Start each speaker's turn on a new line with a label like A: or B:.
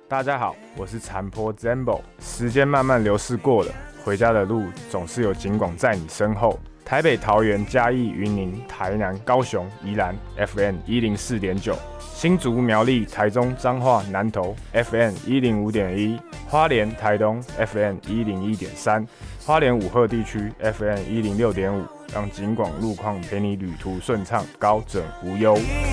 A: 大家好，我是残坡 Zambo。时间慢慢流逝过了，回家的路总是有警广在你身后。台北、桃园、嘉义、云林、台南、高雄、宜兰 FM 104.9，新竹、苗栗、台中、彰化、南投 FM 105.1，花莲、台东 FM 101.3，花莲武鹤地区 FM 106.5，让警广路况陪你旅途顺畅，高枕无忧。